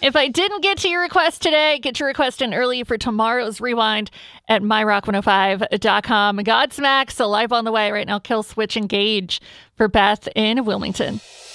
If I didn't get to your request today, get your request in early for tomorrow's Rewind at myrock105.com. Godsmack, so live on the way right now. Kill Switch Engage for Beth in Wilmington.